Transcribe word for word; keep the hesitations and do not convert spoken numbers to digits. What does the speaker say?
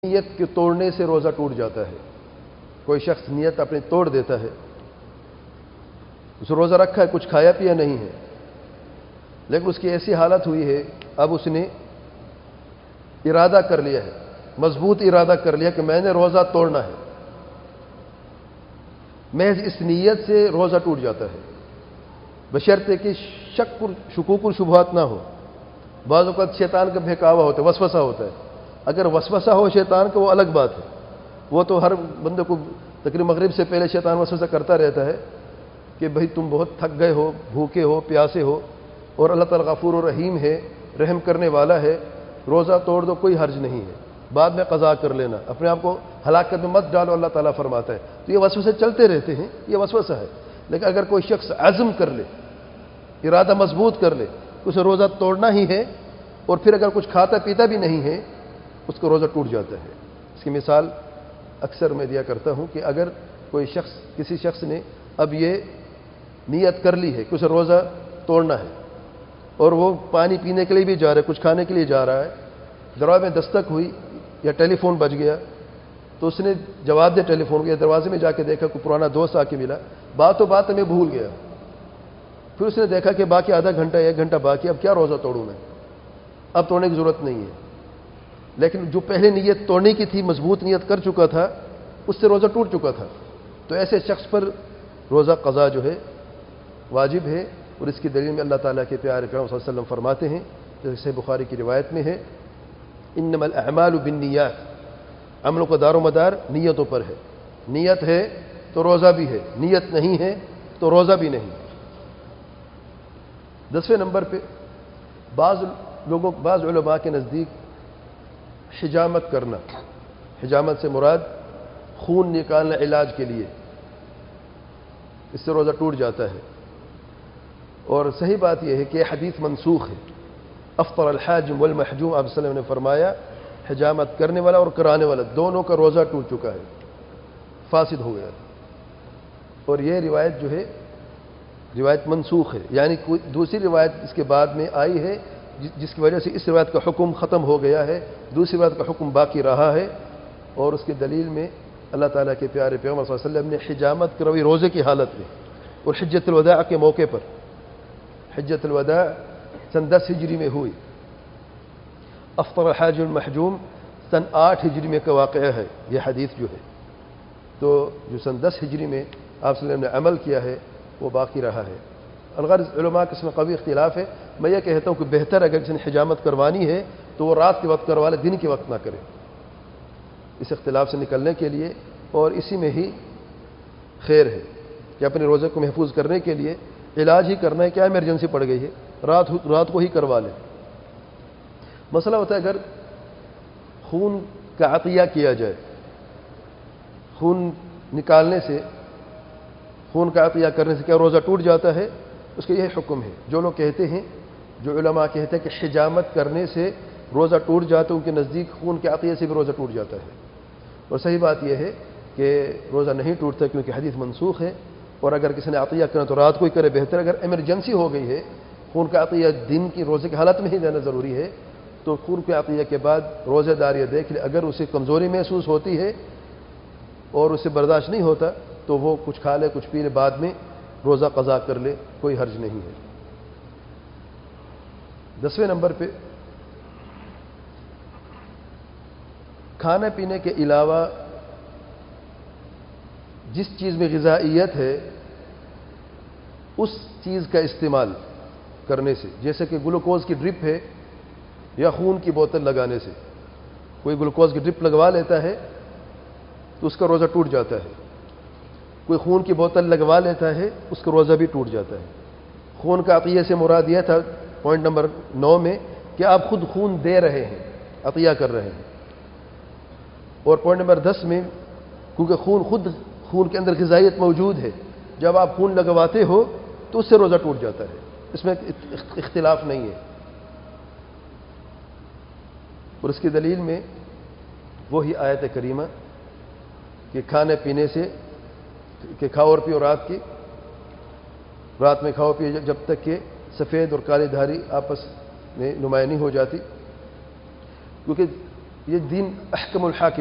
نیت کے توڑنے سے روزہ ٹوٹ جاتا ہے۔ کوئی شخص نیت اپنی توڑ دیتا ہے، اس روزہ رکھا ہے، کچھ کھایا پیا نہیں ہے، لیکن اس کی ایسی حالت ہوئی ہے اب اس نے ارادہ کر لیا ہے، مضبوط ارادہ کر لیا کہ میں نے روزہ توڑنا ہے، محض اس نیت سے روزہ ٹوٹ جاتا ہے، بشرطے کہ شک شکوک و شبہات نہ ہو۔ بعض اوقات شیطان کا بہکاوا ہوتا ہے، وسوسہ ہوتا ہے۔ اگر وسوسہ ہو شیطان کا وہ الگ بات ہے، وہ تو ہر بندے کو تقریباً مغرب سے پہلے شیطان وسوسہ کرتا رہتا ہے کہ بھئی تم بہت تھک گئے ہو، بھوکے ہو، پیاسے ہو، اور اللہ تعالیٰ غفور و رحیم ہے، رحم کرنے والا ہے، روزہ توڑ دو، کوئی حرج نہیں ہے، بعد میں قضا کر لینا، اپنے آپ کو ہلاکت میں مت ڈالو، اللہ تعالیٰ فرماتا ہے۔ تو یہ وسوسے چلتے رہتے ہیں، یہ وسوسہ ہے۔ لیکن اگر کوئی شخص عزم کر لے، ارادہ مضبوط کر لے، اسے روزہ توڑنا ہی ہے، اور پھر اگر کچھ کھاتا پیتا بھی نہیں ہے، اس کو روزہ ٹوٹ جاتا ہے۔ اس کی مثال اکثر میں دیا کرتا ہوں کہ اگر کوئی شخص کسی شخص نے اب یہ نیت کر لی ہے کہ اسے روزہ توڑنا ہے، اور وہ پانی پینے کے لیے بھی جا رہا ہے، کچھ کھانے کے لیے جا رہا ہے، دروازے میں دستک ہوئی یا ٹیلی فون بج گیا، تو اس نے جواب دے ٹیلی فون کو، یا دروازے میں جا کے دیکھا کوئی پرانا دوست آ کے ملا، بات و بات میں بھول گیا، پھر اس نے دیکھا کہ باقی آدھا گھنٹہ ایک گھنٹہ باقی، اب کیا روزہ توڑوں میں، اب توڑنے کی ضرورت نہیں ہے۔ لیکن جو پہلے نیت توڑنے کی تھی، مضبوط نیت کر چکا تھا، اس سے روزہ ٹوٹ چکا تھا، تو ایسے شخص پر روزہ قضا جو ہے واجب ہے۔ اور اس کی دلیل میں اللہ تعالیٰ کے پیارے پیغمبر صلی اللہ علیہ وسلم فرماتے ہیں، جیسے بخاری کی روایت میں ہے، انما الاعمال بالنیات، عملوں کا دار و مدار نیتوں پر ہے، نیت ہے تو روزہ بھی ہے، نیت نہیں ہے تو روزہ بھی نہیں۔ دسویں نمبر پہ بعض لوگوں بعض علماء کے نزدیک حجامت کرنا، حجامت سے مراد خون نکالنا علاج کے لیے، اس سے روزہ ٹوٹ جاتا ہے۔ اور صحیح بات یہ ہے کہ یہ حدیث منسوخ ہے۔ افطر الحاجم والمحجوم، آپ صلی اللہ علیہ وسلم نے فرمایا حجامت کرنے والا اور کرانے والا دونوں کا روزہ ٹوٹ چکا ہے، فاسد ہو گیا، اور یہ روایت جو ہے روایت منسوخ ہے، یعنی کوئی دوسری روایت اس کے بعد میں آئی ہے جس کی وجہ سے اس روایت کا حکم ختم ہو گیا ہے، دوسری روایت کا حکم باقی رہا ہے۔ اور اس کی دلیل میں اللہ تعالیٰ کے پیارے پیغمبر صلی اللہ علیہ وسلم نے حجامت کروی روزے کی حالت میں، اور حجۃ الوداع کے موقع پر، حجۃ الوداع سن دس ہجری میں ہوئی، افطر الحاج المحجوم سن آٹھ ہجری میں کا واقعہ ہے یہ حدیث جو ہے، تو جو سن دس ہجری میں آپ صلی اللہ علیہ وسلم نے عمل کیا ہے وہ باقی رہا ہے۔ الغرض علماء کے اس میں قوی اختلاف ہے، میں یہ کہتا ہوں کہ بہتر اگر کسی نے حجامت کروانی ہے تو وہ رات کے وقت کروا لے، دن کے وقت نہ کرے، اس اختلاف سے نکلنے کے لیے، اور اسی میں ہی خیر ہے کہ اپنے روزے کو محفوظ کرنے کے لیے علاج ہی کرنا ہے، کیا ایمرجنسی پڑ گئی ہے، رات رات کو ہی کروا لے۔ مسئلہ ہوتا ہے اگر خون کا عطیہ کیا جائے، خون نکالنے سے، خون کا عطیہ کرنے سے کیا روزہ ٹوٹ جاتا ہے؟ اس کا یہ حکم ہے۔ جو لوگ کہتے ہیں، جو علماء کہتے ہیں کہ حجامت کرنے سے روزہ ٹوٹ جاتا ہے، ان کے نزدیک خون کے عطیے سے بھی روزہ ٹوٹ جاتا ہے، اور صحیح بات یہ ہے کہ روزہ نہیں ٹوٹتا کیونکہ حدیث منسوخ ہے، اور اگر کسی نے عطیہ کرنا تو رات کو ہی کرے بہتر۔ اگر ایمرجنسی ہو گئی ہے، خون کا عطیہ دن کی روزے کی حالت میں ہی دینا ضروری ہے، تو خون کے عطیہ کے بعد روزہ دار یہ دیکھ لے، اگر اسے کمزوری محسوس ہوتی ہے اور اسے برداشت نہیں ہوتا تو وہ کچھ کھا لے، کچھ پی لے، بعد میں روزہ قضا کر لے، کوئی حرج نہیں ہے۔ دسویں نمبر پہ کھانے پینے کے علاوہ جس چیز میں غذائیت ہے اس چیز کا استعمال کرنے سے، جیسے کہ گلوکوز کی ڈرپ ہے یا خون کی بوتل لگانے سے، کوئی گلوکوز کی ڈرپ لگوا لیتا ہے تو اس کا روزہ ٹوٹ جاتا ہے، کوئی خون کی بوتل لگوا لیتا ہے اس کا روزہ بھی ٹوٹ جاتا ہے۔ خون کا عطیہ سے مراد یہ تھا پوائنٹ نمبر نو میں کہ آپ خود خون دے رہے ہیں، عطیہ کر رہے ہیں، اور پوائنٹ نمبر دس میں کیونکہ خون خود خون کے اندر غذائیت موجود ہے، جب آپ خون لگواتے ہو تو اس سے روزہ ٹوٹ جاتا ہے، اس میں اختلاف نہیں ہے۔ اور اس کی دلیل میں وہی آیت کریمہ کہ کھانے پینے سے کہ کھاؤ اور پیو رات کی، رات میں کھاؤ پیو جب تک کہ سفید اور کالی دھاری آپس میں نمایاں نہیں ہو جاتی، کیونکہ یہ دین احکم الحاکم